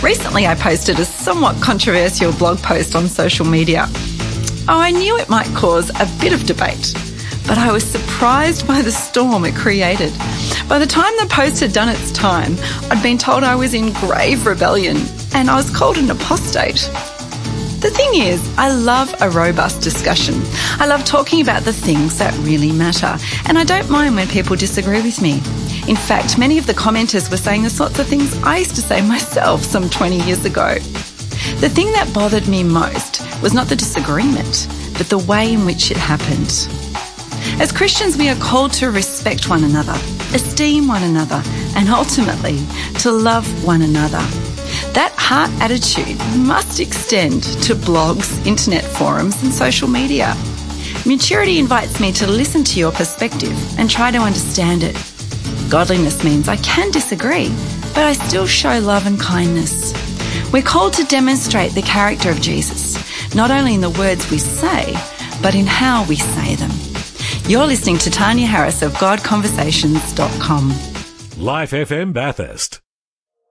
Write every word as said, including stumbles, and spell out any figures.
Recently, I posted a somewhat controversial blog post on social media. Oh, I knew it might cause a bit of debate, but I was surprised by the storm it created. By the time the post had done its time, I'd been told I was in grave rebellion and I was called an apostate. The thing is, I love a robust discussion. I love talking about the things that really matter, and I don't mind when people disagree with me. In fact, many of the commenters were saying the sorts of things I used to say myself some twenty years ago. The thing that bothered me most was not the disagreement, but the way in which it happened. As Christians, we are called to respect one another, esteem one another, and ultimately to love one another. That heart attitude must extend to blogs, internet forums, and social media. Maturity invites me to listen to your perspective and try to understand it. Godliness means I can disagree, but I still show love and kindness. We're called to demonstrate the character of Jesus, not only in the words we say, but in how we say them. You're listening to Tanya Harris of God Conversations dot com. Life F M Bathurst.